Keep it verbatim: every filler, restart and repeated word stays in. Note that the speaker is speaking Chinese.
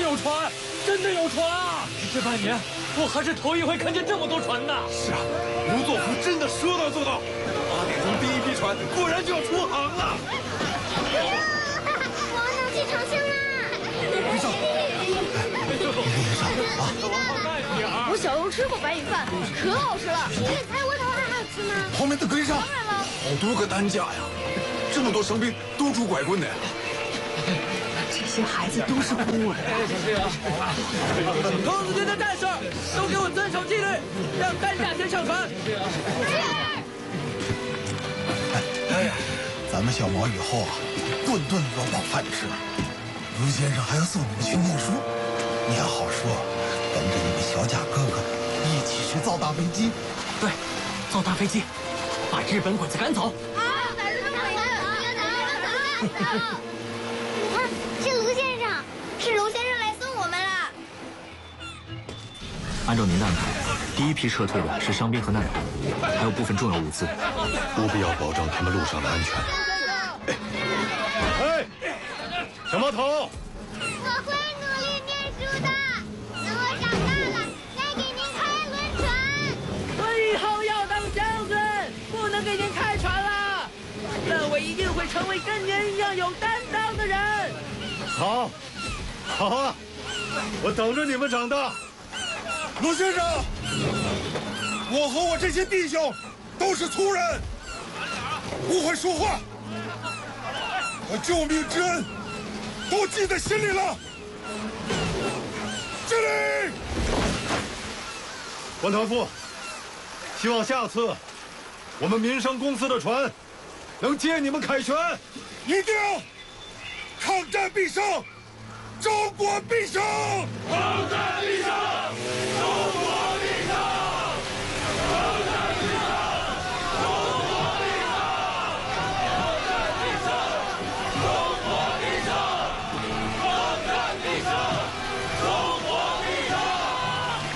有船，真的有船啊！这半年我还是头一回看见这么多船呢。 是啊，卢作孚真的说到做到。八点钟第一批船果然就要出航了。 我能去重庆啦！ 别上， 别上啊！ 我小时候吃过白米饭，可好吃了。 这菜窝头还好吃吗？ 后面都跟上。 当然了， 好多个担架呀，这么多生病都拄拐棍的。 这些孩子都是孤儿。 童子军的战士都给我遵守纪律，让担架先上船。 哎呀，咱们小毛以后啊，顿顿有饱饭吃。卢先生还要送你们去念书，你要好说，跟着你们小贾哥哥一起去造大飞机。 对，造大飞机，把日本鬼子赶走。 好，把日本鬼子赶走，赶走。你看，是卢先生，是卢先生来送我们了。 按照您的安排，第一批撤退的是伤兵和难民，还有部分重要物资， 务必要保证他们路上的安全。哎，小毛头， 我会努力念书的，等我长大了再给您开轮船。 我以后要当将军，不能给您开船了。但我一定会成为跟您一样有担当的人。 好，好啊，我等着你们长大。 卢先生，我和我这些弟兄都是粗人，不会说话，我救命之恩都记在心里了。敬礼！ 关团副，希望下次我们民生公司的船能接你们凯旋。 一定！抗战必胜，中国必胜！抗战！